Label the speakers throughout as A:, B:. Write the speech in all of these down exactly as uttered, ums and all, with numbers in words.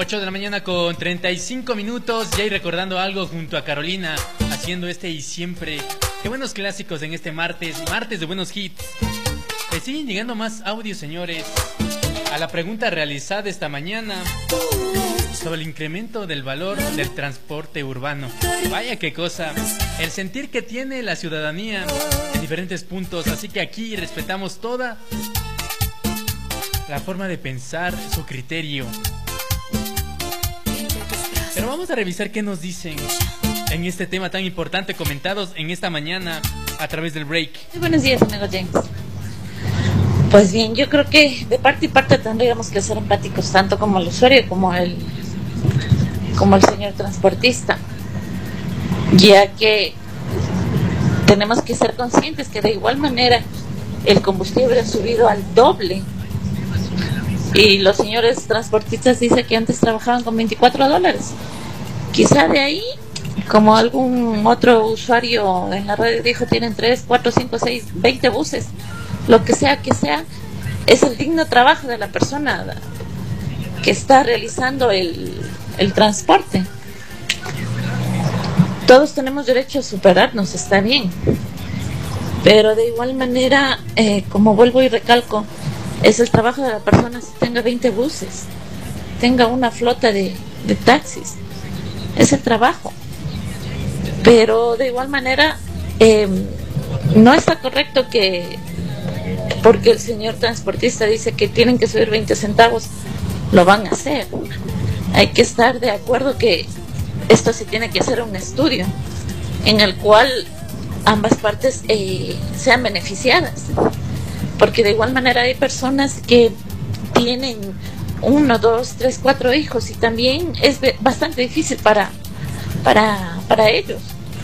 A: ocho de la mañana con treinta y cinco minutos. Ya y recordando algo junto a Carolina, haciendo este y siempre. Qué buenos clásicos en este martes, martes de buenos hits. Me siguen llegando más audios, señores. A la pregunta realizada esta mañana sobre el incremento del valor del transporte urbano. Vaya qué cosa, el sentir que tiene la ciudadanía en diferentes puntos. Así que aquí respetamos toda la forma de pensar, su criterio. Pero vamos a revisar qué nos dicen en este tema tan importante, comentados en esta mañana a través del break.
B: Muy buenos días, amigo James. Pues bien, yo creo que de parte y parte tendríamos que ser empáticos, tanto como el usuario como el, como el señor transportista, ya que tenemos que ser conscientes que de igual manera el combustible ha subido al doble. Y los señores transportistas dicen que antes trabajaban con veinticuatro dólares. Quizá de ahí, como algún otro usuario en la radio dijo, tienen tres, cuatro, cinco, seis, veinte buses. Lo que sea que sea, es el digno trabajo de la persona que está realizando el, el transporte. Todos tenemos derecho a superarnos, está bien. Pero de igual manera, eh, como vuelvo y recalco, es el trabajo de la persona si tenga veinte buses, tenga una flota de, de taxis. Es el trabajo. Pero de igual manera, eh, no está correcto que porque el señor transportista dice que tienen que subir veinte centavos, lo van a hacer. Hay que estar de acuerdo que esto se tiene que hacer un estudio en el cual ambas partes eh, sean beneficiadas. Porque de igual manera hay personas que tienen uno, dos, tres, cuatro hijos y también es bastante difícil para, para, para ellos.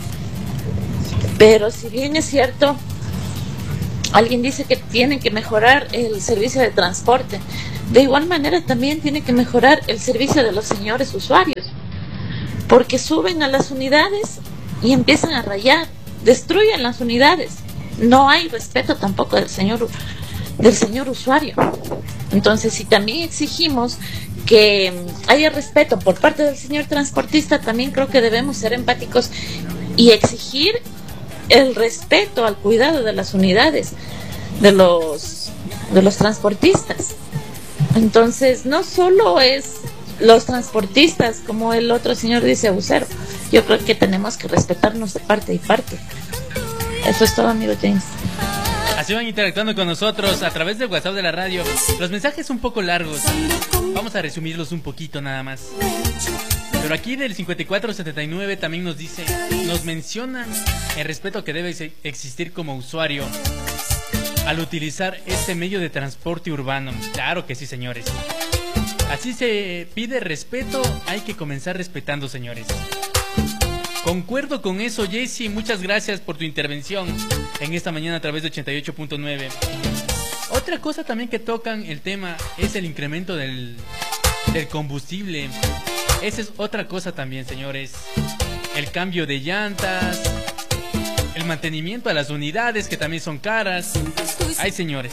B: Pero si bien es cierto, alguien dice que tienen que mejorar el servicio de transporte, de igual manera también tiene que mejorar el servicio de los señores usuarios, porque suben a las unidades y empiezan a rayar, destruyen las unidades. No hay respeto tampoco del señor del señor usuario. Entonces, si también exigimos que haya respeto por parte del señor transportista, también creo que debemos ser empáticos y exigir el respeto al cuidado de las unidades de los de los transportistas. Entonces, no solo es los transportistas, como el otro señor dice, abusero. Yo creo que tenemos que respetarnos de parte y parte. Eso es todo, amigo James.
A: Así van interactuando con nosotros a través del WhatsApp de la radio. Los mensajes un poco largos, vamos a resumirlos un poquito nada más. Pero aquí del cincuenta y cuatro setenta y nueve también nos dice, nos menciona el respeto que debe existir como usuario al utilizar este medio de transporte urbano. Claro que sí, señores. Así se pide respeto, hay que comenzar respetando, señores. Concuerdo con eso, Jessy, muchas gracias por tu intervención en esta mañana a través de ochenta y ocho punto nueve. Otra cosa también que tocan el tema es el incremento del, del combustible. Esa es otra cosa también, señores. El cambio de llantas, el mantenimiento a las unidades que también son caras. Ay, señores.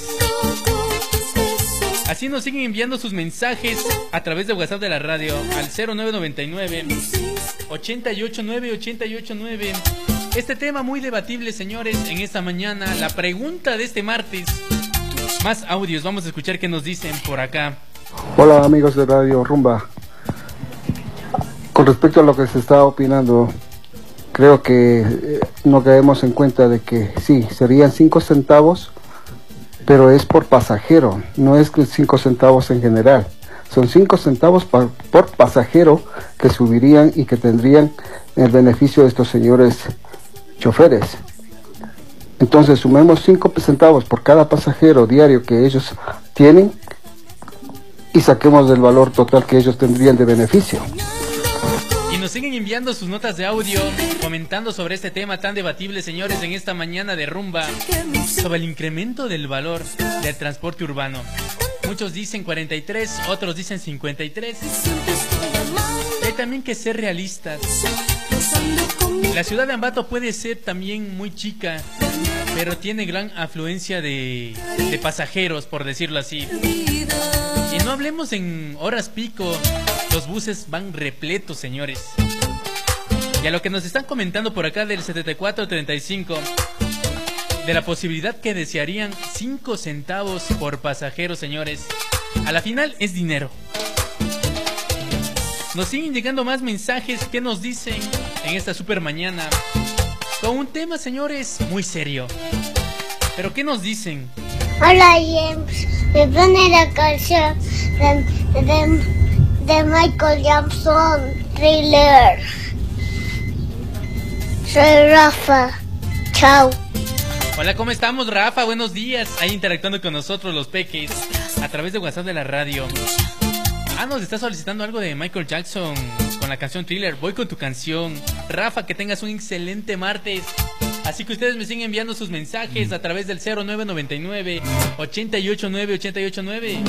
A: Así nos siguen enviando sus mensajes a través de WhatsApp de la radio al cero nueve nueve nueve, ochenta y ocho nueve, ochenta y ocho nueve. Este tema muy debatible, señores, en esta mañana. La pregunta de este martes. Más audios, vamos a escuchar qué nos dicen por acá.
C: Hola, amigos de Radio Rumba. Con respecto a lo que se está opinando, creo que eh, no caemos en cuenta de que sí, serían cinco centavos, pero es por pasajero, no es cinco centavos en general. Son cinco centavos pa por pasajero que subirían y que tendrían el beneficio de estos señores choferes. Entonces sumemos cinco centavos por cada pasajero diario que ellos tienen y saquemos del valor total que ellos tendrían de beneficio.
A: Y nos siguen enviando sus notas de audio comentando sobre este tema tan debatible, señores, en esta mañana de rumba, sobre el incremento del valor del transporte urbano. Muchos dicen cuarenta y tres, otros dicen cincuenta y tres. Hay también que ser realistas. La ciudad de Ambato puede ser también muy chica, pero tiene gran afluencia de, de pasajeros, por decirlo así. Y no hablemos en horas pico, Los buses van repletos, señores. Y a lo que nos están comentando por acá del setenta y cuatro treinta y cinco, de la posibilidad que desearían cinco centavos por pasajero, señores. A la final es dinero. Nos siguen llegando más mensajes que nos dicen en esta super mañana con un tema, señores, muy serio. Pero ¿qué nos dicen?
D: Hola, James. Me pone la canción de, de, de Michael Jackson, Thriller. Soy Rafa. Chao.
A: Hola, ¿cómo estamos, Rafa? Buenos días. Ahí interactuando con nosotros los peques a través de WhatsApp de la radio. Ah, nos está solicitando algo de Michael Jackson con la canción Thriller. Voy con tu canción. Rafa, que tengas un excelente martes. Así que ustedes me siguen enviando sus mensajes a través del cero nueve nueve nueve, ochenta y ocho nueve, ochenta y ocho nueve.